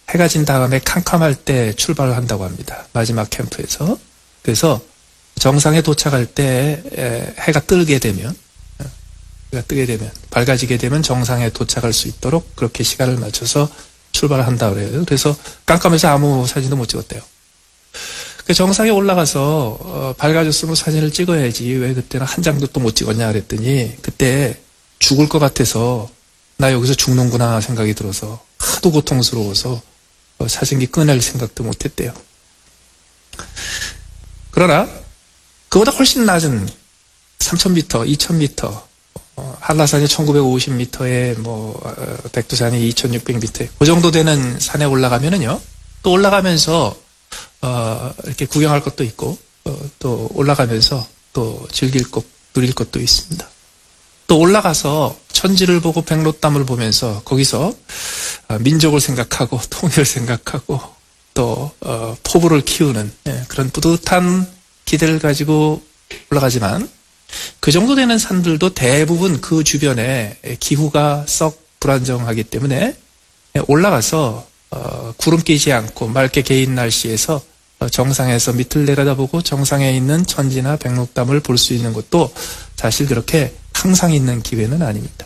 해가 진 다음에 캄캄할 때 출발을 한다고 합니다. 마지막 캠프에서. 그래서 정상에 도착할 때 해가 뜨게 되면 밝아지게 되면 정상에 도착할 수 있도록 그렇게 시간을 맞춰서 출발을 한다고 그래요. 그래서 깜깜해서 아무 사진도 못 찍었대요. 그 정상에 올라가서 밝아졌으면 사진을 찍어야지 왜 그때는 한 장도 또 못 찍었냐 그랬더니 그때 죽을 것 같아서 나 여기서 죽는구나 생각이 들어서 하도 고통스러워서 사진기 꺼낼 생각도 못 했대요. 그러나 그보다 훨씬 낮은 3,000m, 2,000m, 한라산이 1950m에 백두산이 2,600m에 그 정도 되는 산에 올라가면은요. 또 올라가면서 이렇게 구경할 것도 있고 또 올라가면서 또 즐길 것, 누릴 것도 있습니다. 또 올라가서 천지를 보고 백로담을 보면서 거기서 민족을 생각하고 통일을 생각하고 또 포부를 키우는 그런 뿌듯한 기대를 가지고 올라가지만 그 정도 되는 산들도 대부분 그 주변에 기후가 썩 불안정하기 때문에 올라가서 구름 끼지 않고 맑게 개인 날씨에서 정상에서 밑을 내려다보고 정상에 있는 천지나 백록담을 볼 수 있는 것도 사실 그렇게 항상 있는 기회는 아닙니다.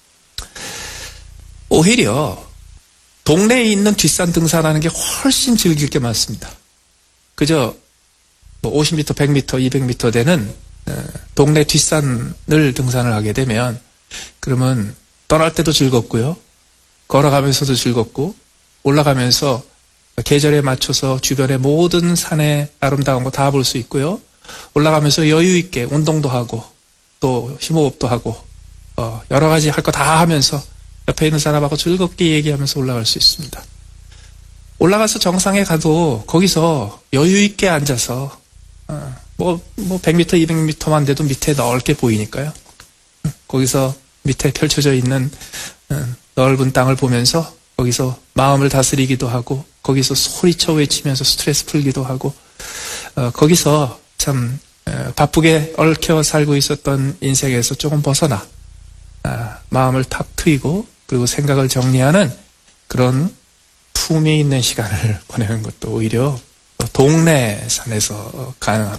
오히려 동네에 있는 뒷산 등산하는 게 훨씬 즐길 게 많습니다. 그저 50m, 100m, 200m 되는 동네 뒷산을 등산을 하게 되면 그러면 떠날 때도 즐겁고요. 걸어가면서도 즐겁고 올라가면서 계절에 맞춰서 주변의 모든 산의 아름다운 거 다 볼 수 있고요. 올라가면서 여유 있게 운동도 하고 또 심호흡도 하고 여러 가지 할 거 다 하면서 옆에 있는 사람하고 즐겁게 얘기하면서 올라갈 수 있습니다. 올라가서 정상에 가도 거기서 여유 있게 앉아서 100m, 200m만 돼도 밑에 넓게 보이니까요. 거기서 밑에 펼쳐져 있는 넓은 땅을 보면서 거기서 마음을 다스리기도 하고 거기서 소리쳐 외치면서 스트레스 풀기도 하고 거기서 참 바쁘게 얽혀 살고 있었던 인생에서 조금 벗어나 마음을 탁 트이고 그리고 생각을 정리하는 그런 품이 있는 시간을 보내는 것도 오히려 동네 산에서 가능합니다.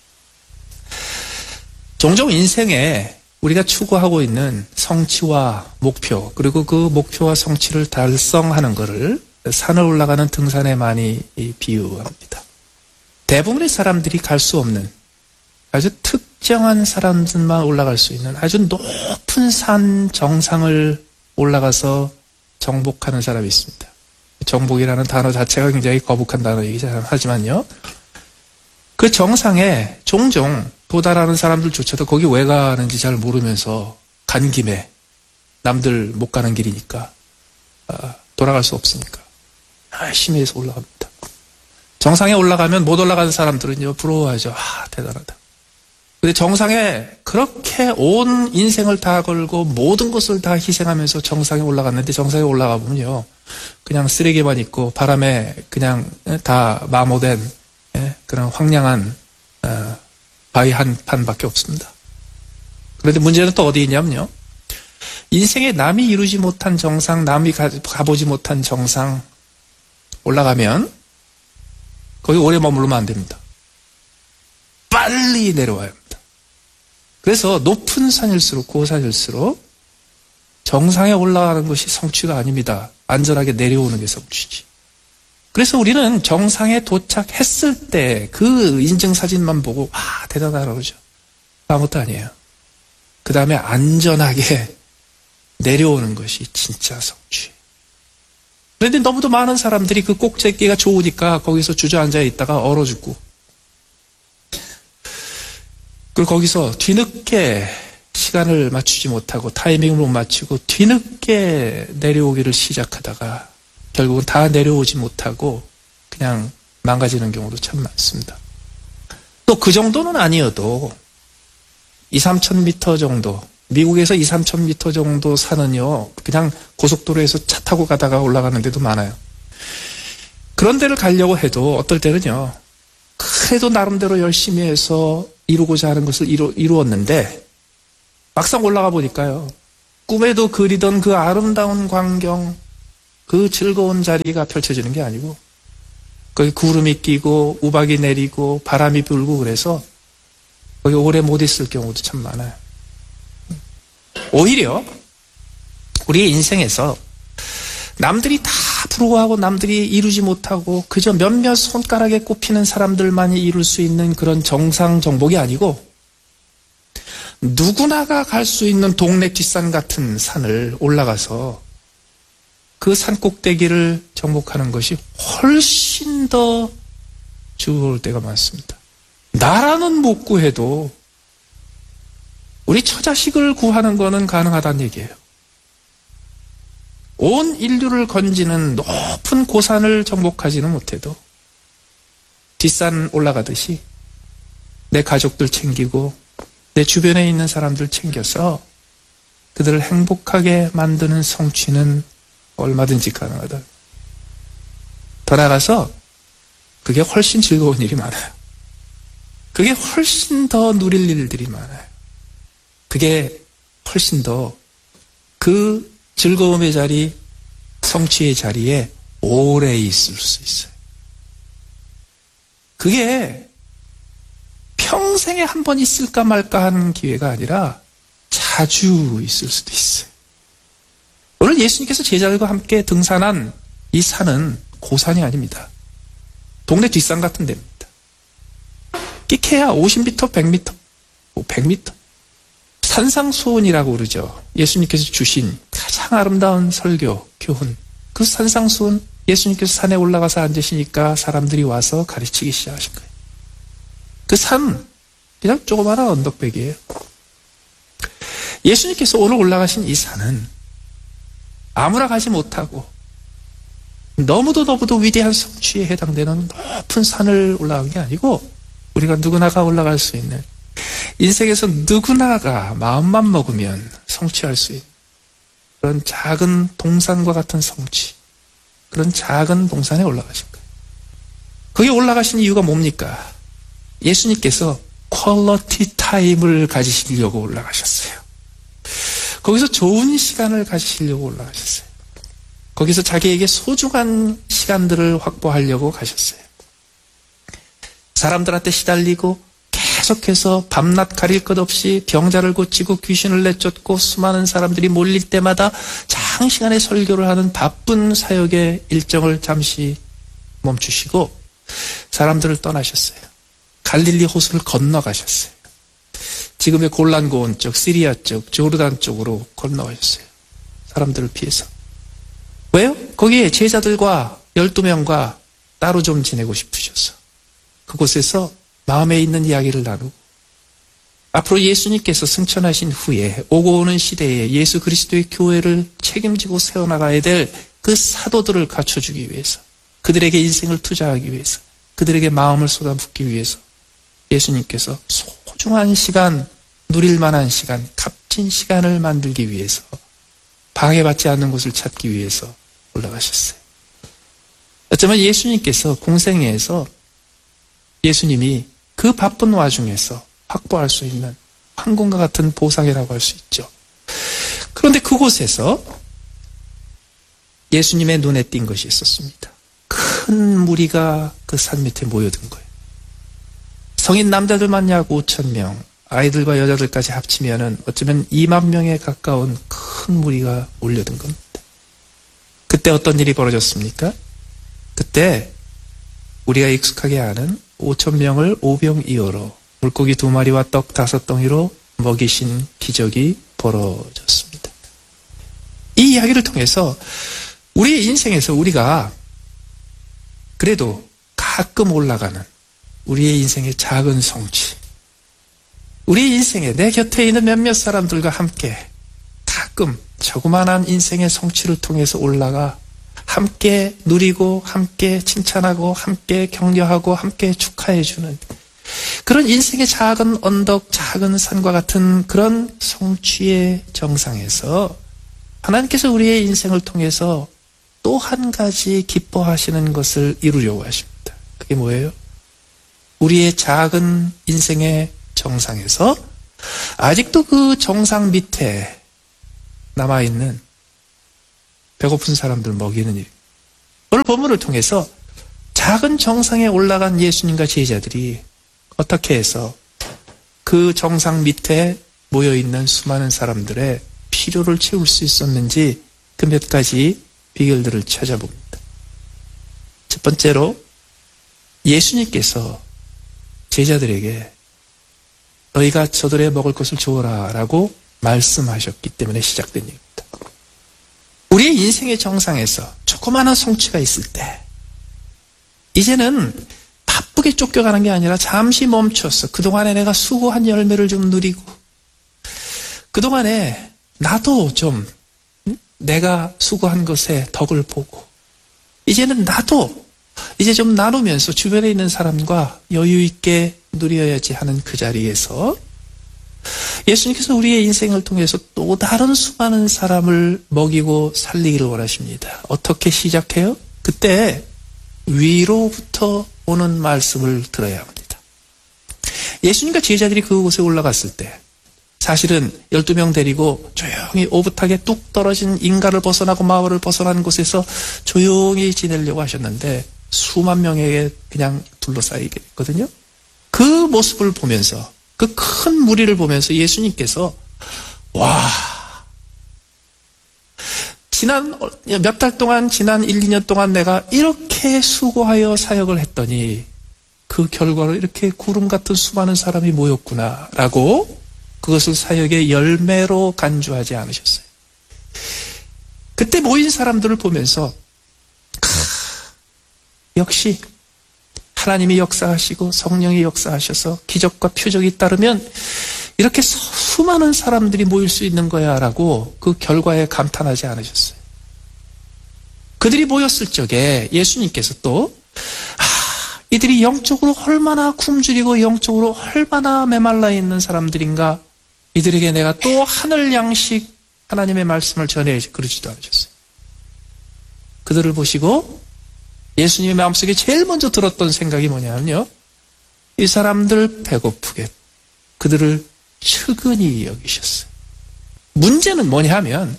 종종 인생에 우리가 추구하고 있는 성취와 목표 그리고 그 목표와 성취를 달성하는 것을 산을 올라가는 등산에 많이 비유합니다. 대부분의 사람들이 갈 수 없는 아주 특정한 사람들만 올라갈 수 있는 아주 높은 산 정상을 올라가서 정복하는 사람이 있습니다. 정복이라는 단어 자체가 굉장히 거북한 단어이긴 하지만요. 그 정상에 종종 도달하는 사람들조차도 거기 왜 가는지 잘 모르면서 간 김에 남들 못 가는 길이니까 돌아갈 수 없으니까 열심히 해서 올라갑니다. 정상에 올라가면 못 올라가는 사람들은요 부러워하죠. 대단하다. 근데 정상에 그렇게 온 인생을 다 걸고 모든 것을 다 희생하면서 정상에 올라갔는데 정상에 올라가 보면요 그냥 쓰레기만 있고 바람에 그냥 다 마모된 그런 황량한 바위 한 판밖에 없습니다. 그런데 문제는 또 어디 있냐면요. 인생에 남이 이루지 못한 정상, 남이 가보지 못한 정상 올라가면 거기 오래 머무르면 안 됩니다. 빨리 내려와야 합니다. 그래서 높은 산일수록 고산일수록 정상에 올라가는 것이 성취가 아닙니다. 안전하게 내려오는 게 성취지. 그래서 우리는 정상에 도착했을 때 그 인증사진만 보고 대단하다 그러죠. 아무것도 아니에요. 그 다음에 안전하게 내려오는 것이 진짜 성취. 그런데 너무도 많은 사람들이 그 꼭대기가 좋으니까 거기서 주저앉아 있다가 얼어 죽고 그리고 거기서 뒤늦게 시간을 맞추지 못하고 타이밍을 못 맞추고 뒤늦게 내려오기를 시작하다가 결국은 다 내려오지 못하고 그냥 망가지는 경우도 참 많습니다. 또 그 정도는 아니어도 2, 3,000m 정도 미국에서 2, 3,000m 정도 산은요 그냥 고속도로에서 차 타고 가다가 올라가는 데도 많아요. 그런 데를 가려고 해도 어떨 때는요 그래도 나름대로 열심히 해서 이루고자 하는 것을 이루었는데 막상 올라가 보니까요 꿈에도 그리던 그 아름다운 광경 그 즐거운 자리가 펼쳐지는 게 아니고 거기 구름이 끼고 우박이 내리고 바람이 불고 그래서 거기 오래 못 있을 경우도 참 많아요. 오히려 우리의 인생에서 남들이 다 부러워하고 남들이 이루지 못하고 그저 몇몇 손가락에 꼽히는 사람들만이 이룰 수 있는 그런 정상 정복이 아니고 누구나가 갈 수 있는 동네 뒷산 같은 산을 올라가서 그 산 꼭대기를 정복하는 것이 훨씬 더 즐거울 때가 많습니다. 나라는 못 구해도 우리 처자식을 구하는 것은 가능하다는 얘기예요. 온 인류를 건지는 높은 고산을 정복하지는 못해도 뒷산 올라가듯이 내 가족들 챙기고 내 주변에 있는 사람들 챙겨서 그들을 행복하게 만드는 성취는 얼마든지 가능하다. 더 나아가서 그게 훨씬 즐거운 일이 많아요. 그게 훨씬 더 누릴 일들이 많아요. 그게 훨씬 더 그 즐거움의 자리, 성취의 자리에 오래 있을 수 있어요. 그게 평생에 한 번 있을까 말까 하는 기회가 아니라 자주 있을 수도 있어요. 오늘 예수님께서 제자들과 함께 등산한 이 산은 고산이 아닙니다. 동네 뒷산 같은 데입니다. 끼케야 50m, 100m, 100m. 산상수훈이라고 그러죠. 예수님께서 주신 가장 아름다운 설교, 교훈. 그 산상수훈, 예수님께서 산에 올라가서 앉으시니까 사람들이 와서 가르치기 시작하신 거예요. 그 산, 그냥 조그마한 언덕백이에요. 예수님께서 오늘 올라가신 이 산은 아무나 가지 못하고 너무도 위대한 성취에 해당되는 높은 산을 올라간 게 아니고 우리가 누구나가 올라갈 수 있는 인생에서 누구나가 마음만 먹으면 성취할 수 있는 그런 작은 동산과 같은 성취, 그런 작은 동산에 올라가신 거예요. 거기 올라가신 이유가 뭡니까? 예수님께서 퀄러티 타임을 가지시려고 올라가셨어요. 거기서 좋은 시간을 가지시려고 올라가셨어요. 거기서 자기에게 소중한 시간들을 확보하려고 가셨어요. 사람들한테 시달리고 계속해서 밤낮 가릴 것 없이 병자를 고치고 귀신을 내쫓고 수많은 사람들이 몰릴 때마다 장시간의 설교를 하는 바쁜 사역의 일정을 잠시 멈추시고 사람들을 떠나셨어요. 갈릴리 호수를 건너가셨어요. 지금의 골란 고원 쪽, 시리아 쪽, 조르단 쪽으로 건너가셨어요. 사람들을 피해서. 왜요? 거기에 제자들과 12명과 따로 좀 지내고 싶으셔서 그곳에서 마음에 있는 이야기를 나누고 앞으로 예수님께서 승천하신 후에 오고 오는 시대에 예수 그리스도의 교회를 책임지고 세워나가야 될 그 사도들을 갖춰주기 위해서 그들에게 인생을 투자하기 위해서 그들에게 마음을 쏟아붓기 위해서 예수님께서 소중한 시간, 누릴 만한 시간, 값진 시간을 만들기 위해서 방해받지 않는 곳을 찾기 위해서 올라가셨어요. 어쩌면 예수님께서 공생애에서 예수님이 그 바쁜 와중에서 확보할 수 있는 황금과 같은 보상이라고 할 수 있죠. 그런데 그곳에서 예수님의 눈에 띈 것이 있었습니다. 큰 무리가 그 산 밑에 모여든 거예요. 성인 남자들만 약 5,000명, 아이들과 여자들까지 합치면은 어쩌면 2만 명에 가까운 큰 무리가 몰려든 겁니다. 그때 어떤 일이 벌어졌습니까? 그때 우리가 익숙하게 아는 5,000명을 오병이어로 물고기 2마리와 떡 5덩이로 먹이신 기적이 벌어졌습니다. 이 이야기를 통해서 우리의 인생에서 우리가 그래도 가끔 올라가는 우리의 인생의 작은 성취, 우리 인생에 내 곁에 있는 몇몇 사람들과 함께 가끔 조그만한 인생의 성취를 통해서 올라가 함께 누리고 함께 칭찬하고 함께 격려하고 함께 축하해주는 그런 인생의 작은 언덕, 작은 산과 같은 그런 성취의 정상에서 하나님께서 우리의 인생을 통해서 또 한 가지 기뻐하시는 것을 이루려고 하십니다. 그게 뭐예요? 우리의 작은 인생의 정상에서 아직도 그 정상 밑에 남아있는 배고픈 사람들 먹이는 일. 오늘 본문을 통해서 작은 정상에 올라간 예수님과 제자들이 어떻게 해서 그 정상 밑에 모여있는 수많은 사람들의 필요를 채울 수 있었는지 그 몇 가지 비결들을 찾아봅니다. 첫 번째로 예수님께서 제자들에게 너희가 저들의 먹을 것을 주어라 라고 말씀하셨기 때문에 시작된 일입니다. 우리의 인생의 정상에서 조그마한 성취가 있을 때 이제는 바쁘게 쫓겨가는 게 아니라 잠시 멈춰서 그동안에 내가 수고한 열매를 좀 누리고 그동안에 나도 좀 내가 수고한 것에 덕을 보고 이제는 나도 이제 좀 나누면서 주변에 있는 사람과 여유 있게 누려야지 하는 그 자리에서 예수님께서 우리의 인생을 통해서 또 다른 수많은 사람을 먹이고 살리기를 원하십니다. 어떻게 시작해요? 그때 위로부터 오는 말씀을 들어야 합니다. 예수님과 제자들이 그곳에 올라갔을 때 사실은 12명 데리고 조용히 오붓하게 뚝 떨어진 인가를 벗어나고 마을을 벗어난 곳에서 조용히 지내려고 하셨는데 수만 명에게 그냥 둘러싸이게 됐거든요. 그 모습을 보면서 그 큰 무리를 보면서 예수님께서 와 지난 몇 달 동안 지난 1, 2년 동안 내가 이렇게 수고하여 사역을 했더니 그 결과로 이렇게 구름 같은 수많은 사람이 모였구나 라고 그것을 사역의 열매로 간주하지 않으셨어요. 그때 모인 사람들을 보면서 역시 하나님이 역사하시고 성령이 역사하셔서 기적과 표적이 따르면 이렇게 수많은 사람들이 모일 수 있는 거야 라고 그 결과에 감탄하지 않으셨어요. 그들이 모였을 적에 예수님께서 또 이들이 영적으로 얼마나 굶주리고 영적으로 얼마나 메말라 있는 사람들인가 이들에게 내가 또 하늘 양식 하나님의 말씀을 전해야지 그러지도 않으셨어요. 그들을 보시고 예수님의 마음속에 제일 먼저 들었던 생각이 뭐냐면요. 이 사람들 배고프게 그들을 측은히 여기셨어요. 문제는 뭐냐 하면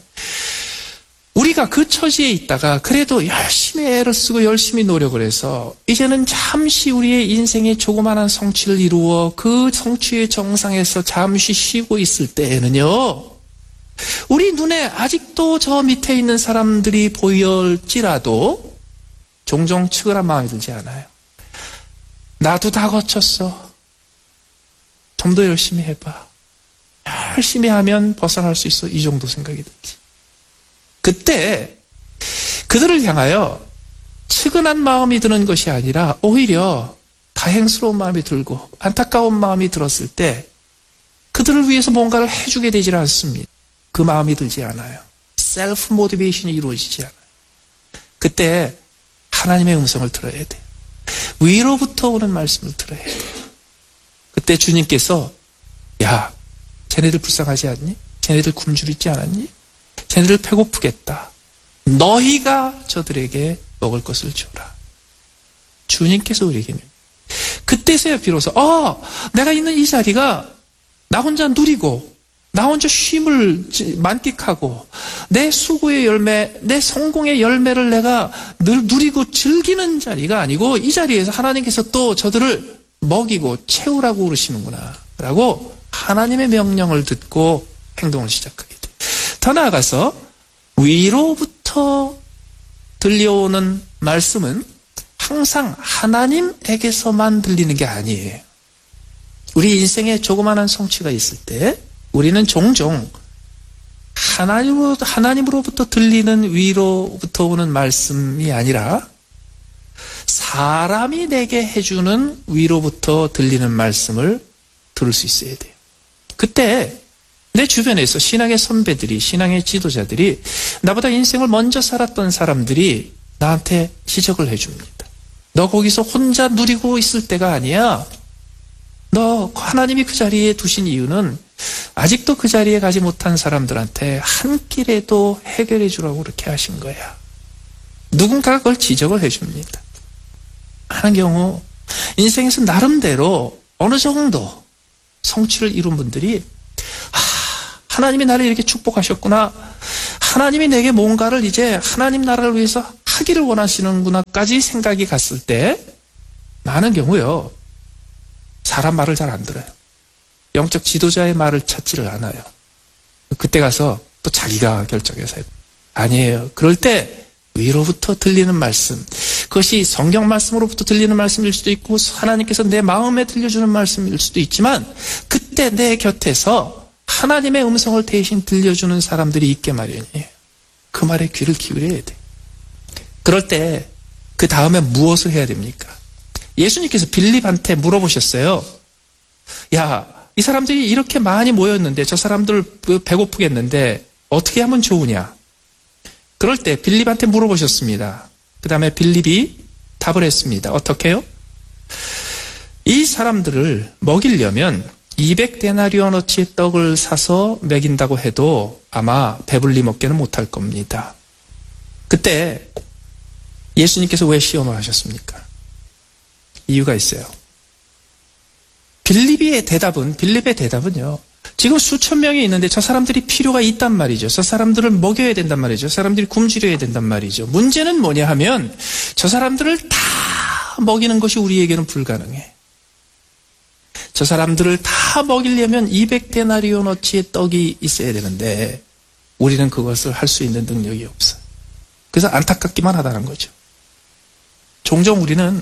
우리가 그 처지에 있다가 그래도 열심히 애를 쓰고 열심히 노력을 해서 이제는 잠시 우리의 인생의 조그마한 성취를 이루어 그 성취의 정상에서 잠시 쉬고 있을 때에는요. 우리 눈에 아직도 저 밑에 있는 사람들이 보일지라도 종종 측은한 마음이 들지 않아요. 나도 다 거쳤어. 좀 더 열심히 해봐. 열심히 하면 벗어날 수 있어. 이 정도 생각이 들지. 그때 그들을 향하여 측은한 마음이 드는 것이 아니라 오히려 다행스러운 마음이 들고 안타까운 마음이 들었을 때 그들을 위해서 뭔가를 해주게 되질 않습니다. 그 마음이 들지 않아요. 셀프 모티베이션이 이루어지지 않아요. 그때 하나님의 음성을 들어야 돼요. 위로부터 오는 말씀을 들어야 돼요. 그때 주님께서 야, 쟤네들 불쌍하지 않니? 쟤네들 굶주리지 않았니? 쟤네들 배고프겠다. 너희가 저들에게 먹을 것을 주라. 주님께서 우리에게 그때서야 비로소 내가 있는 이 자리가 나 혼자 누리고 나 혼자 쉼을 만끽하고 내 수고의 열매, 내 성공의 열매를 내가 늘 누리고 즐기는 자리가 아니고 이 자리에서 하나님께서 또 저들을 먹이고 채우라고 그러시는구나 라고 하나님의 명령을 듣고 행동을 시작하게 돼요. 더 나아가서 위로부터 들려오는 말씀은 항상 하나님에게서만 들리는 게 아니에요. 우리 인생에 조그마한 성취가 있을 때 우리는 종종 하나님으로부터 들리는 위로부터 오는 말씀이 아니라 사람이 내게 해주는 위로부터 들리는 말씀을 들을 수 있어야 돼요. 그때 내 주변에서 신앙의 선배들이, 신앙의 지도자들이, 나보다 인생을 먼저 살았던 사람들이 나한테 지적을 해줍니다. 너 거기서 혼자 누리고 있을 때가 아니야. 너 하나님이 그 자리에 두신 이유는 아직도 그 자리에 가지 못한 사람들한테 한 끼라도 해결해 주라고 그렇게 하신 거야. 누군가가 그걸 지적을 해줍니다. 하는 경우 인생에서 나름대로 어느 정도 성취를 이룬 분들이 하나님이 나를 이렇게 축복하셨구나. 하나님이 내게 뭔가를 이제 하나님 나라를 위해서 하기를 원하시는구나까지 생각이 갔을 때 많은 경우요, 사람 말을 잘 안 들어요. 영적 지도자의 말을 찾지를 않아요. 그때 가서 또 자기가 결정해서 해요. 아니에요. 그럴 때 위로부터 들리는 말씀, 그것이 성경 말씀으로부터 들리는 말씀일 수도 있고 하나님께서 내 마음에 들려주는 말씀일 수도 있지만 그때 내 곁에서 하나님의 음성을 대신 들려주는 사람들이 있게 마련이에요. 그 말에 귀를 기울여야 돼. 그럴 때 그 다음에 무엇을 해야 됩니까? 예수님께서 빌립한테 물어보셨어요. 야, 이 사람들이 이렇게 많이 모였는데 저 사람들 배고프겠는데 어떻게 하면 좋으냐? 그럴 때 빌립한테 물어보셨습니다. 그 다음에 빌립이 답을 했습니다. 어떻게 해요? 이 사람들을 먹이려면 200데나리온어치의 떡을 사서 먹인다고 해도 아마 배불리 먹게는 못할 겁니다. 그때 예수님께서 왜 시험을 하셨습니까? 이유가 있어요. 빌립의 대답은요, 지금 수천 명이 있는데 저 사람들이 필요가 있단 말이죠. 저 사람들을 먹여야 된단 말이죠. 저 사람들이 굶주려야 된단 말이죠. 문제는 뭐냐 하면 저 사람들을 다 먹이는 것이 우리에게는 불가능해. 저 사람들을 다 먹이려면 200데나리온어치의 떡이 있어야 되는데 우리는 그것을 할 수 있는 능력이 없어요. 그래서 안타깝기만 하다는 거죠. 종종 우리는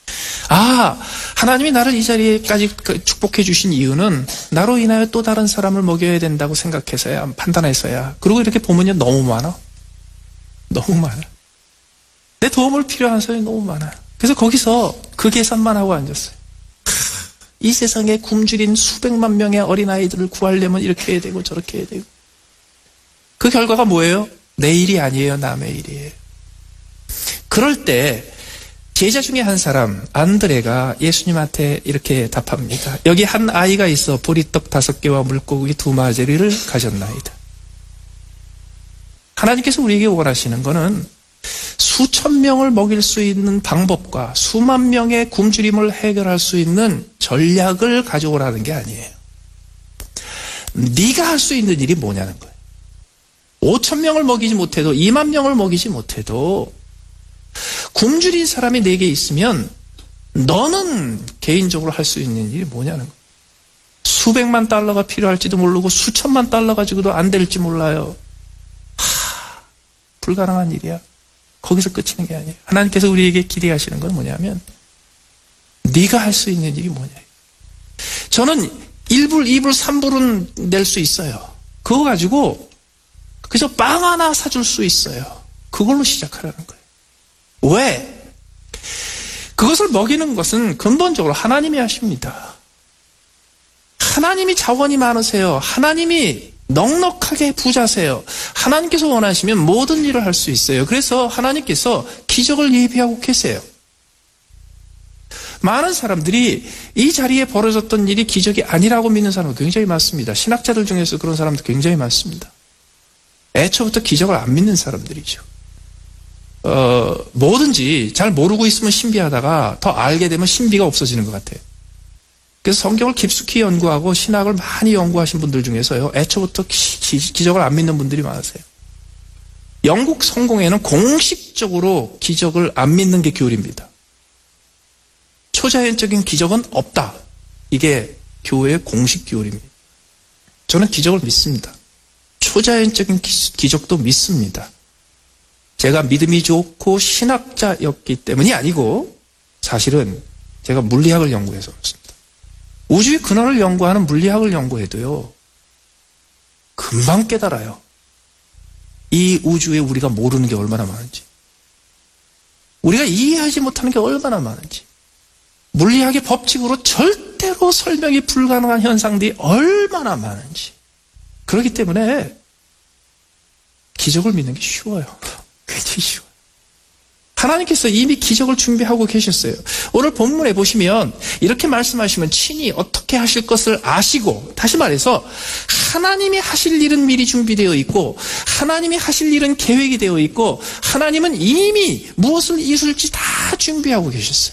하나님이 나를 이 자리에까지 축복해 주신 이유는 나로 인하여 또 다른 사람을 먹여야 된다고 생각해서야, 판단해서야. 그리고 이렇게 보면요, 너무 많아. 너무 많아. 내 도움을 필요한 사람이 너무 많아. 그래서 거기서 그 계산만 하고 앉았어요. 이 세상에 굶주린 수백만 명의 어린아이들을 구하려면 이렇게 해야 되고 저렇게 해야 되고. 그 결과가 뭐예요? 내 일이 아니에요. 남의 일이에요. 그럴 때 제자 중에 한 사람, 안드레가 예수님한테 이렇게 답합니다. 여기 한 아이가 있어 보리떡 5개와 물고기 2마리를 가졌나이다. 하나님께서 우리에게 원하시는 것은 수천 명을 먹일 수 있는 방법과 수만 명의 굶주림을 해결할 수 있는 전략을 가져오라는 게 아니에요. 네가 할 수 있는 일이 뭐냐는 거예요. 5천 명을 먹이지 못해도 2만 명을 먹이지 못해도 굶주린 사람이 내게 있으면 너는 개인적으로 할 수 있는 일이 뭐냐는 거예요. 수백만 달러가 필요할지도 모르고 수천만 달러 가지고도 안 될지 몰라요. 불가능한 일이야. 거기서 끝이는 게 아니에요. 하나님께서 우리에게 기대하시는 건 뭐냐면 네가 할 수 있는 일이 뭐냐. 저는 1불, 2불, 3불은 낼 수 있어요. 그거 가지고 그래서 빵 하나 사줄 수 있어요. 그걸로 시작하라는 거예요. 왜? 그것을 먹이는 것은 근본적으로 하나님이 하십니다. 하나님이 자원이 많으세요. 하나님이 넉넉하게 부자세요. 하나님께서 원하시면 모든 일을 할 수 있어요. 그래서 하나님께서 기적을 예비하고 계세요. 많은 사람들이 이 자리에 벌어졌던 일이 기적이 아니라고 믿는 사람은 굉장히 많습니다. 신학자들 중에서 그런 사람도 굉장히 많습니다. 애초부터 기적을 안 믿는 사람들이죠. 뭐든지 잘 모르고 있으면 신비하다가 더 알게 되면 신비가 없어지는 것 같아요. 그래서 성경을 깊숙이 연구하고 신학을 많이 연구하신 분들 중에서요, 애초부터 기적을 안 믿는 분들이 많으세요. 영국 성공회는 공식적으로 기적을 안 믿는 게 교리입니다. 초자연적인 기적은 없다. 이게 교회의 공식 교리입니다. 저는 기적을 믿습니다. 초자연적인 기적도 믿습니다. 제가 믿음이 좋고 신학자였기 때문이 아니고 사실은 제가 물리학을 연구해서 그렇습니다. 우주의 근원을 연구하는 물리학을 연구해도요, 금방 깨달아요. 이 우주에 우리가 모르는 게 얼마나 많은지, 우리가 이해하지 못하는 게 얼마나 많은지, 물리학의 법칙으로 절대로 설명이 불가능한 현상들이 얼마나 많은지. 그렇기 때문에 기적을 믿는 게 쉬워요. 굉장히 쉬워요. 하나님께서 이미 기적을 준비하고 계셨어요. 오늘 본문에 보시면 이렇게 말씀하시면 친히 어떻게 하실 것을 아시고, 다시 말해서 하나님이 하실 일은 미리 준비되어 있고 하나님이 하실 일은 계획이 되어 있고 하나님은 이미 무엇을 이룰지 다 준비하고 계셨어요.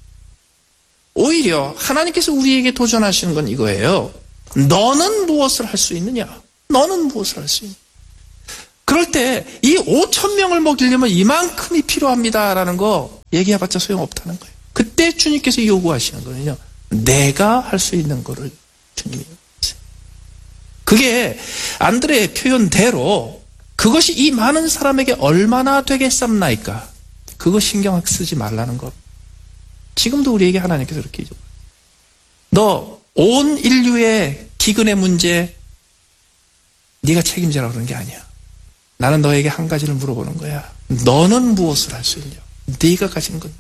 오히려 하나님께서 우리에게 도전하시는 건 이거예요. 너는 무엇을 할 수 있느냐? 너는 무엇을 할 수 있느냐? 그럴 때 이 5천 명을 먹이려면 이만큼이 필요합니다라는 거 얘기해봤자 소용없다는 거예요. 그때 주님께서 요구하시는 거는요, 내가 할 수 있는 거를 주님이 요구하세요. 그게 안드레의 표현대로 그것이 이 많은 사람에게 얼마나 되겠습니까? 그거 신경 쓰지 말라는 것. 지금도 우리에게 하나님께서 이렇게 얘기해요. 너 온 인류의 기근의 문제 네가 책임지라고 그러는 게 아니야. 나는 너에게 한 가지를 물어보는 거야. 너는 무엇을 할 수 있냐? 네가 가진 건.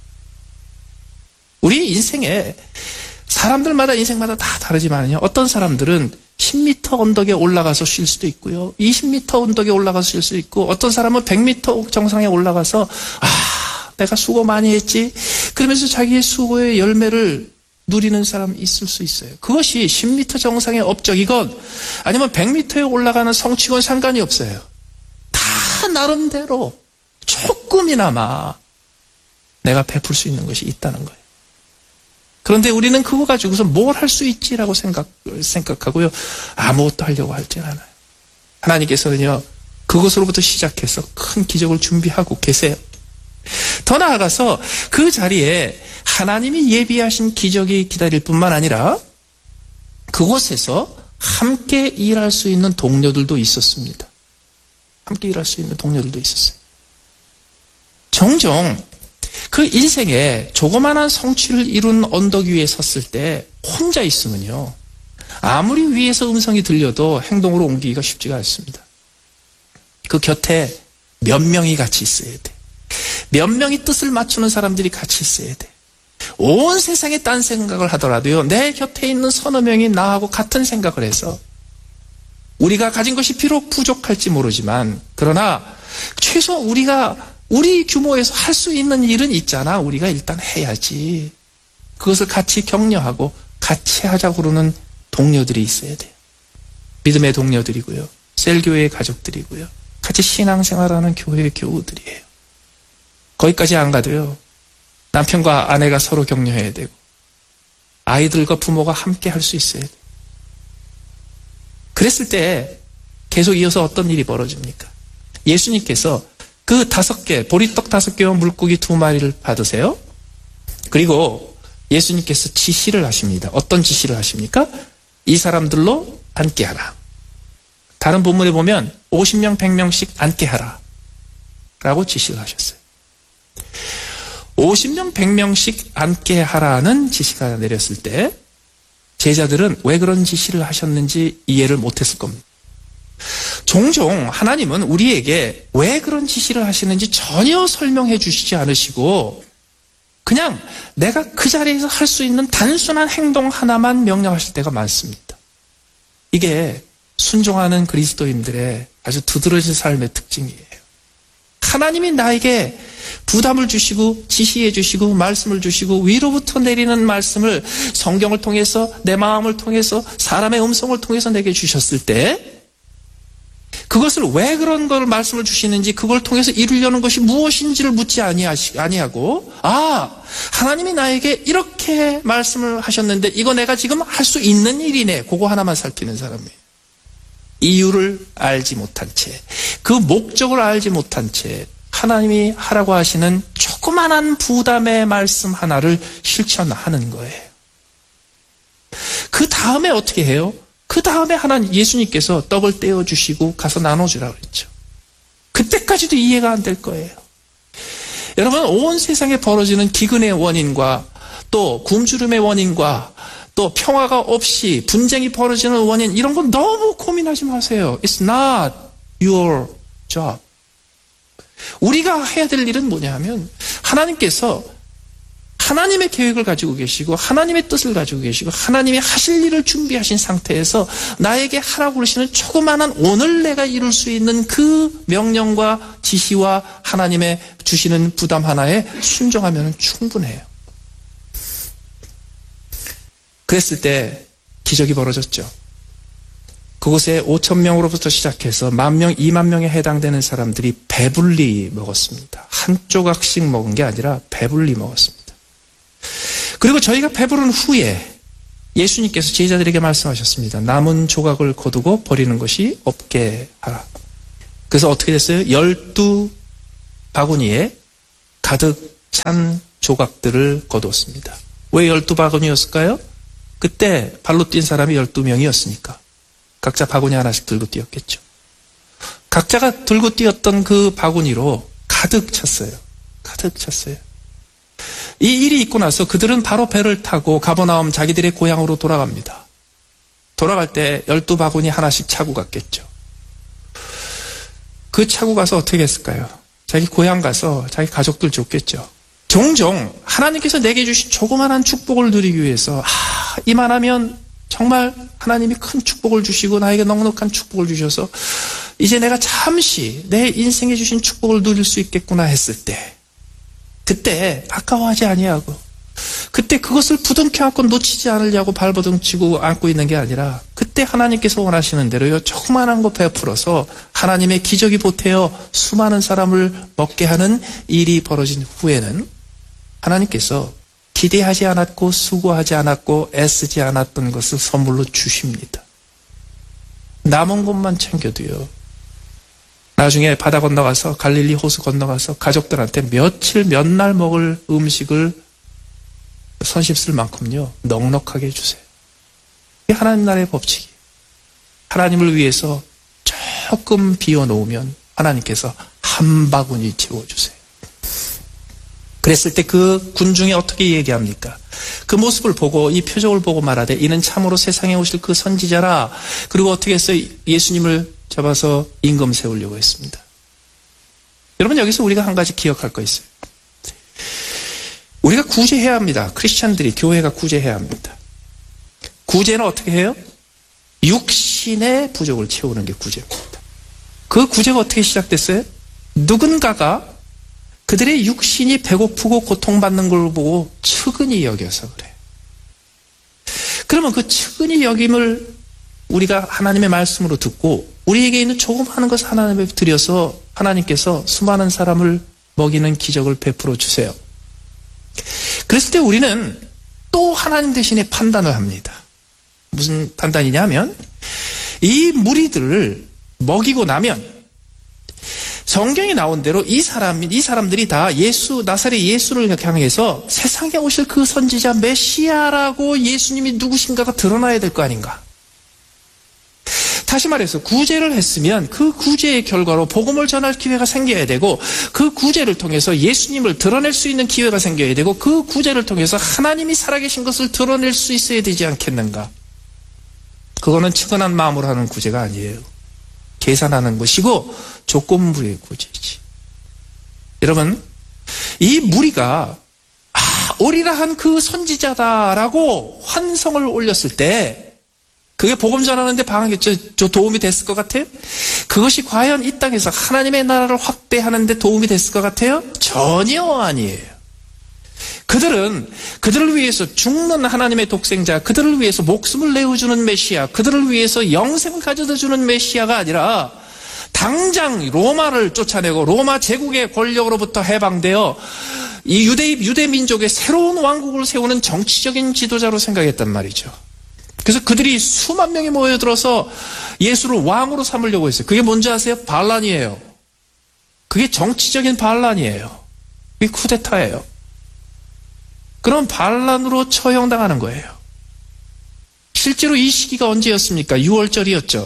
우리 인생에 사람들마다 인생마다 다 다르지만요. 어떤 사람들은 10m 언덕에 올라가서 쉴 수도 있고요. 20m 언덕에 올라가서 쉴 수도 있고, 어떤 사람은 100m 정상에 올라가서 내가 수고 많이 했지. 그러면서 자기의 수고의 열매를 누리는 사람이 있을 수 있어요. 그것이 10m 정상의 업적이건 아니면 100m에 올라가는 성취건 상관이 없어요. 다 나름대로 조금이나마 내가 베풀 수 있는 것이 있다는 거예요. 그런데 우리는 그거 가지고서 뭘 할 수 있지라고 생각하고요. 아무것도 하려고 하진 않아요. 하나님께서는요, 그것으로부터 시작해서 큰 기적을 준비하고 계세요. 더 나아가서 그 자리에 하나님이 예비하신 기적이 기다릴 뿐만 아니라 그곳에서 함께 일할 수 있는 동료들도 있었습니다. 함께 일할 수 있는 동료들도 있었어요. 종종 그 인생에 조그마한 성취를 이룬 언덕 위에 섰을 때 혼자 있으면요, 아무리 위에서 음성이 들려도 행동으로 옮기기가 쉽지가 않습니다. 그 곁에 몇 명이 같이 있어야 돼. 몇 명이 뜻을 맞추는 사람들이 같이 있어야 돼. 온 세상에 딴 생각을 하더라도요, 내 곁에 있는 서너 명이 나하고 같은 생각을 해서 우리가 가진 것이 비록 부족할지 모르지만, 그러나 최소 우리 규모에서 할 수 있는 일은 있잖아. 우리가 일단 해야지. 그것을 같이 격려하고 같이 하자고 그러는 동료들이 있어야 돼요. 믿음의 동료들이고요, 셀교회의 가족들이고요, 같이 신앙생활하는 교회의 교우들이에요. 거기까지 안 가도요, 남편과 아내가 서로 격려해야 되고 아이들과 부모가 함께 할 수 있어야 돼요. 그랬을 때 계속 이어서 어떤 일이 벌어집니까? 예수님께서 그 5개, 보리떡 5개와 물고기 2마리를 받으세요. 그리고 예수님께서 지시를 하십니다. 어떤 지시를 하십니까? 이 사람들로 앉게 하라. 다른 본문에 보면 50명, 100명씩 앉게 하라 라고 지시를 하셨어요. 50명, 100명씩 앉게 하라는 지시가 내렸을 때 제자들은 왜 그런 지시를 하셨는지 이해를 못했을 겁니다. 종종 하나님은 우리에게 왜 그런 지시를 하시는지 전혀 설명해 주시지 않으시고 그냥 내가 그 자리에서 할 수 있는 단순한 행동 하나만 명령하실 때가 많습니다. 이게 순종하는 그리스도인들의 아주 두드러진 삶의 특징이에요. 하나님이 나에게 부담을 주시고 지시해 주시고 말씀을 주시고 위로부터 내리는 말씀을 성경을 통해서 내 마음을 통해서 사람의 음성을 통해서 내게 주셨을 때 그것을 왜 그런 걸 말씀을 주시는지 그걸 통해서 이루려는 것이 무엇인지를 묻지 아니하고 하나님이 나에게 이렇게 말씀을 하셨는데 이거 내가 지금 할 수 있는 일이네, 그거 하나만 살피는 사람이에요. 이유를 알지 못한 채, 그 목적을 알지 못한 채 하나님이 하라고 하시는 조그만한 부담의 말씀 하나를 실천하는 거예요. 그 다음에 어떻게 해요? 그 다음에 하나님 예수님께서 떡을 떼어주시고 가서 나눠주라고 그랬죠. 그때까지도 이해가 안 될 거예요. 여러분, 온 세상에 벌어지는 기근의 원인과 또 굶주림의 원인과 또 평화가 없이 분쟁이 벌어지는 원인, 이런 건 너무 고민하지 마세요. It's not your job. 우리가 해야 될 일은 뭐냐 하면 하나님께서 하나님의 계획을 가지고 계시고 하나님의 뜻을 가지고 계시고 하나님이 하실 일을 준비하신 상태에서 나에게 하라고 그러시는 조그마한 오늘 내가 이룰 수 있는 그 명령과 지시와 하나님의 주시는 부담 하나에 순종하면 충분해요. 그랬을 때 기적이 벌어졌죠. 그곳에 5,000명으로부터 시작해서 10,000명, 20,000명에 해당되는 사람들이 배불리 먹었습니다. 한 조각씩 먹은 게 아니라 배불리 먹었습니다. 그리고 저희가 배부른 후에 예수님께서 제자들에게 말씀하셨습니다. 남은 조각을 거두고 버리는 것이 없게 하라. 그래서 어떻게 됐어요? 12바구니에 가득 찬 조각들을 거두었습니다. 왜 12바구니였을까요? 그때 발로 뛴 사람이 12명이었으니까 각자 바구니 하나씩 들고 뛰었겠죠. 각자가 들고 뛰었던 그 바구니로 가득 찼어요. 가득 찼어요. 이 일이 있고 나서 그들은 바로 배를 타고 가버나움 자기들의 고향으로 돌아갑니다. 돌아갈 때 12바구니 하나씩 차고 갔겠죠. 그 차고 가서 어떻게 했을까요? 자기 고향 가서 자기 가족들 줬겠죠. 종종 하나님께서 내게 주신 조그만한 축복을 누리기 위해서 이만하면 정말 하나님이 큰 축복을 주시고 나에게 넉넉한 축복을 주셔서 이제 내가 잠시 내 인생에 주신 축복을 누릴 수 있겠구나 했을 때 그때 아까워하지 아니하고 그때 그것을 부둥켜 안고 놓치지 않으려고 발버둥치고 안고 있는 게 아니라 그때 하나님께서 원하시는 대로요 조그만한 거 베풀어서 하나님의 기적이 보태어 수많은 사람을 먹게 하는 일이 벌어진 후에는 하나님께서 기대하지 않았고 수고하지 않았고 애쓰지 않았던 것을 선물로 주십니다. 남은 것만 챙겨도요. 나중에 바다 건너가서 갈릴리 호수 건너가서 가족들한테 며칠 몇 날 먹을 음식을 선심쓸 만큼요. 넉넉하게 해주세요. 이게 하나님 나라의 법칙이에요. 하나님을 위해서 조금 비워놓으면 하나님께서 한 바구니 채워주세요. 그랬을 때 그 군중이 어떻게 얘기합니까? 그 모습을 보고 이 표정을 보고 말하되 이는 참으로 세상에 오실 그 선지자라. 그리고 어떻게 했어요? 예수님을 잡아서 임금 세우려고 했습니다. 여러분 여기서 우리가 한 가지 기억할 거 있어요. 우리가 구제해야 합니다. 크리스찬들이 교회가 구제해야 합니다. 구제는 어떻게 해요? 육신의 부족을 채우는 게 구제입니다. 그 구제가 어떻게 시작됐어요? 누군가가 그들의 육신이 배고프고 고통받는 걸 보고 측은히 여겨서 그래. 그러면 그 측은히 여김을 우리가 하나님의 말씀으로 듣고 우리에게 있는 조그마한 것을 하나님에 드려서 하나님께서 수많은 사람을 먹이는 기적을 베풀어 주세요. 그랬을 때 우리는 또 하나님 대신에 판단을 합니다. 무슨 판단이냐면 이 무리들을 먹이고 나면 성경에 나온 대로 이 사람들이 다 나사렛 예수를 향해서 세상에 오실 그 선지자 메시아라고 예수님이 누구신가가 드러나야 될 거 아닌가. 다시 말해서 구제를 했으면 그 구제의 결과로 복음을 전할 기회가 생겨야 되고 그 구제를 통해서 예수님을 드러낼 수 있는 기회가 생겨야 되고 그 구제를 통해서 하나님이 살아계신 것을 드러낼 수 있어야 되지 않겠는가. 그거는 측은한 마음으로 하는 구제가 아니에요. 계산하는 것이고 조건부의 구제이지. 여러분 이 무리가 오리라 한 그 선지자다라고 환성을 올렸을 때 그게 복음 전하는데 저 도움이 됐을 것 같아요? 그것이 과연 이 땅에서 하나님의 나라를 확대하는 데 도움이 됐을 것 같아요? 전혀 아니에요. 그들을 위해서 죽는 하나님의 독생자, 그들을 위해서 목숨을 내어주는 메시아, 그들을 위해서 영생을 가져다주는 메시아가 아니라 당장 로마를 쫓아내고 로마 제국의 권력으로부터 해방되어 이 유대 민족의 새로운 왕국을 세우는 정치적인 지도자로 생각했단 말이죠. 그래서 그들이 수만 명이 모여들어서 예수를 왕으로 삼으려고 했어요. 그게 뭔지 아세요? 반란이에요. 그게 정치적인 반란이에요. 그게 쿠데타예요. 그럼 반란으로 처형당하는 거예요. 실제로 이 시기가 언제였습니까? 6월절이었죠.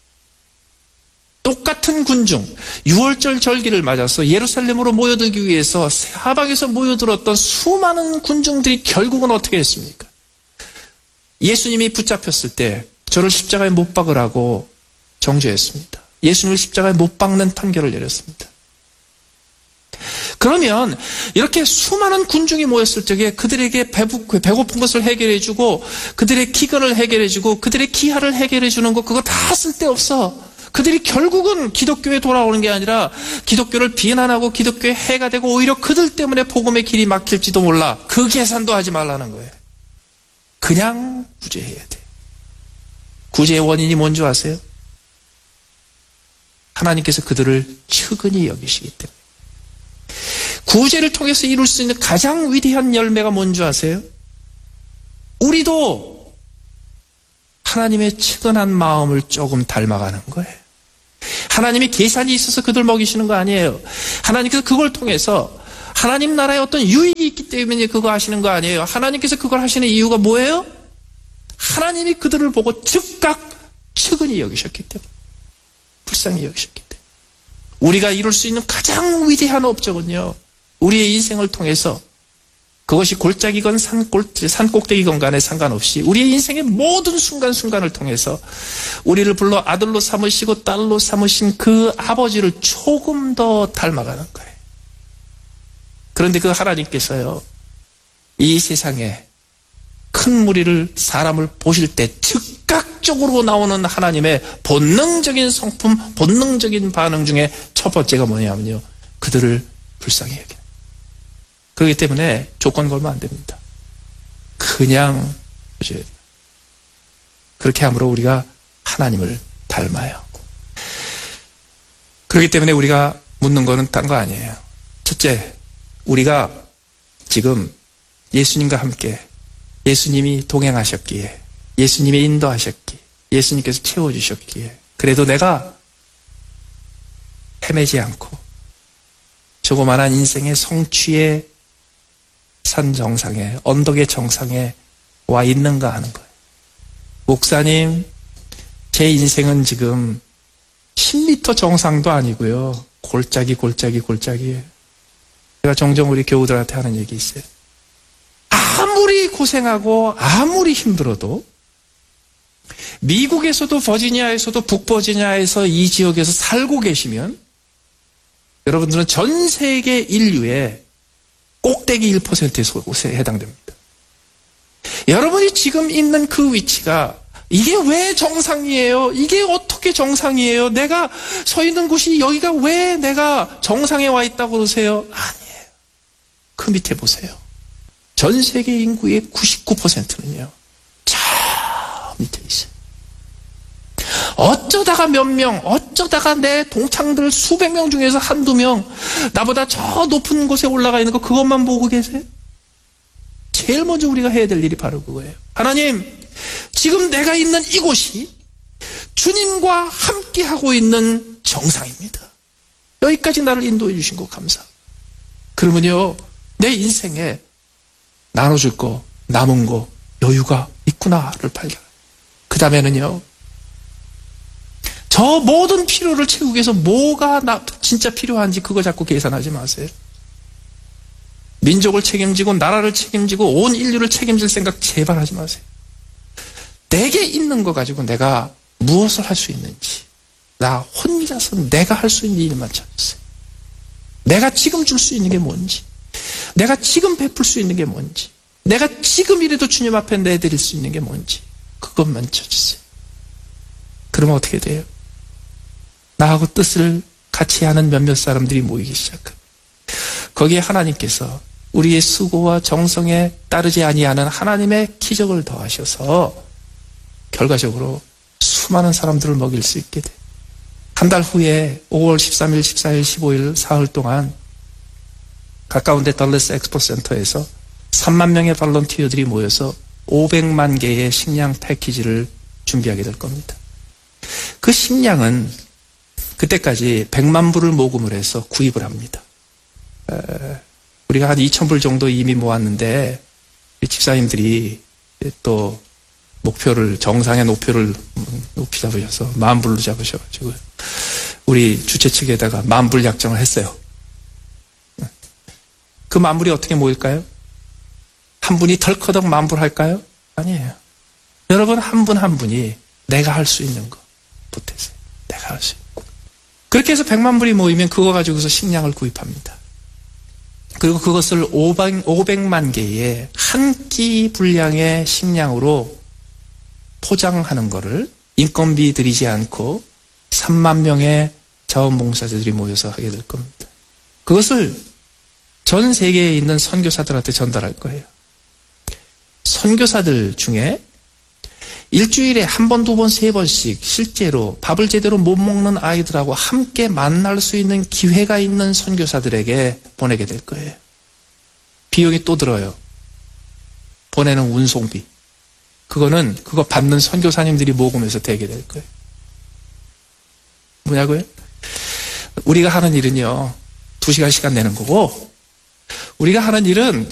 똑같은 군중, 6월절 절기를 맞아서 예루살렘으로 모여들기 위해서 사방에서 모여들었던 수많은 군중들이 결국은 어떻게 했습니까? 예수님이 붙잡혔을 때 저를 십자가에 못 박으라고 정죄했습니다. 예수님을 십자가에 못 박는 판결을 내렸습니다. 그러면 이렇게 수많은 군중이 모였을 적에 그들에게 배고픈 것을 해결해주고 그들의 기근을 해결해주고 그들의 기하를 해결해주는 것 그거 다 쓸데없어. 그들이 결국은 기독교에 돌아오는 게 아니라 기독교를 비난하고 기독교의 해가 되고 오히려 그들 때문에 복음의 길이 막힐지도 몰라. 그 계산도 하지 말라는 거예요. 그냥 구제해야 돼. 구제의 원인이 뭔지 아세요? 하나님께서 그들을 측은히 여기시기 때문에. 구제를 통해서 이룰 수 있는 가장 위대한 열매가 뭔지 아세요? 우리도 하나님의 측은한 마음을 조금 닮아가는 거예요. 하나님이 계산이 있어서 그들 먹이시는 거 아니에요. 하나님께서 그걸 통해서 하나님 나라에 어떤 유익이 있기 때문에 그거 하시는 거 아니에요. 하나님께서 그걸 하시는 이유가 뭐예요? 하나님이 그들을 보고 즉각 측은히 여기셨기 때문에, 불쌍히 여기셨기 때문에. 우리가 이룰 수 있는 가장 위대한 업적은요, 우리의 인생을 통해서 그것이 골짜기건 산꼭대기건 간에 상관없이 우리의 인생의 모든 순간순간을 통해서 우리를 불러 아들로 삼으시고 딸로 삼으신 그 아버지를 조금 더 닮아가는 거예요. 그런데 그 하나님께서요, 이 세상에 큰 무리를, 사람을 보실 때 즉각적으로 나오는 하나님의 본능적인 성품, 본능적인 반응 중에 첫 번째가 뭐냐면요, 그들을 불쌍히 여겨요. 그렇기 때문에 조건 걸면 안 됩니다. 그냥 보셔야 돼요. 그렇게 함으로 우리가 하나님을 닮아요. 그렇기 때문에 우리가 묻는 거는 딴 거 아니에요. 첫째, 우리가 지금 예수님과 함께 예수님이 동행하셨기에, 예수님이 인도하셨기에, 예수님께서 채워주셨기에, 그래도 내가 헤매지 않고 조그만한 인생의 성취의 산 정상에, 언덕의 정상에 와 있는가 하는 거예요. 목사님, 제 인생은 지금 10m 정상도 아니고요, 골짜기예요. 제가 종종 우리 교우들한테 하는 얘기 있어요. 아무리 고생하고 아무리 힘들어도 미국에서도 버지니아에서도 북버지니아에서 이 지역에서 살고 계시면 여러분들은 전 세계 인류의 꼭대기 1%에 해당됩니다. 여러분이 지금 있는 그 위치가 이게 왜 정상이에요? 이게 어떻게 정상이에요? 내가 서 있는 곳이 여기가 왜 내가 정상에 와 있다고 그러세요? 아니에요. 그 밑에 보세요. 전 세계 인구의 99%는요. 저 밑에 있어요. 어쩌다가 몇 명, 어쩌다가 내 동창들 수백 명 중에서 한두 명, 나보다 저 높은 곳에 올라가 있는 거 그것만 보고 계세요? 제일 먼저 우리가 해야 될 일이 바로 그거예요. 하나님, 지금 내가 있는 이곳이 주님과 함께하고 있는 정상입니다. 여기까지 나를 인도해 주신 거 감사합니다. 그러면요, 내 인생에 나눠줄 거, 남은 거, 여유가 있구나를 발견해요. 그 다음에는요, 저 모든 필요를 채우기 위해서 뭐가 진짜 필요한지 그거 자꾸 계산하지 마세요. 민족을 책임지고 나라를 책임지고 온 인류를 책임질 생각 제발 하지 마세요. 내게 있는 거 가지고 내가 무엇을 할 수 있는지, 나 혼자서 내가 할 수 있는 일만 찾으세요. 내가 지금 줄 수 있는 게 뭔지, 내가 지금 베풀 수 있는 게 뭔지, 내가 지금이라도 주님 앞에 내드릴 수 있는 게 뭔지, 그것만 찾으세요. 그러면 어떻게 돼요? 나하고 뜻을 같이 하는 몇몇 사람들이 모이기 시작합니다. 거기에 하나님께서 우리의 수고와 정성에 따르지 아니하는 하나님의 기적을 더하셔서 결과적으로 수많은 사람들을 먹일 수 있게 돼요. 한 달 후에 5월 13일, 14일, 15일 사흘 동안 가까운 데 덜레스 엑스포센터에서 3만 명의 발런티어들이 모여서 500만 개의 식량 패키지를 준비하게 될 겁니다. 그 식량은 그때까지 100만 불을 모금을 해서 구입을 합니다. 우리가 한 2,000불 정도 이미 모았는데 집사님들이 또 목표를, 정상의 목표를 높이 잡으셔서 10,000불로 잡으셔가지고 우리 주최 측에다가 10,000불 약정을 했어요. 그 10,000불이 어떻게 모일까요? 한 분이 덜커덕 10,000불 할까요? 아니에요. 여러분 한 분 한 분이 내가 할 수 있는 거 보태세요. 내가 할 수 있고. 그렇게 해서 100,000불이 모이면 그거 가지고서 식량을 구입합니다. 그리고 그것을 500만 개의 한 끼 분량의 식량으로 포장하는 거를 인건비 들이지 않고 3만 명의 자원봉사자들이 모여서 하게 될 겁니다. 그것을 전 세계에 있는 선교사들한테 전달할 거예요. 선교사들 중에 일주일에 한 번, 두 번, 세 번씩 실제로 밥을 제대로 못 먹는 아이들하고 함께 만날 수 있는 기회가 있는 선교사들에게 보내게 될 거예요. 비용이 또 들어요. 보내는 운송비. 그거 받는 선교사님들이 모금해서 되게 될 거예요. 뭐냐고요? 우리가 하는 일은요, 2시간 시간 내는 거고, 우리가 하는 일은